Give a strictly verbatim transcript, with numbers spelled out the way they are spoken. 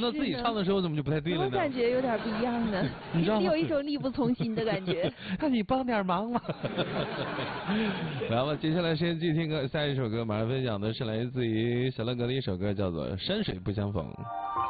到自己唱的时候怎么就不太对了呢？ 我感觉有点不一样呢， 你知道吗？ 有一种力不从心的感觉。 那你帮点忙嘛。来吧，接下来先继续听歌，下一首歌马上分享的是来自于小乐哥的一首歌，叫做《山水不相逢》。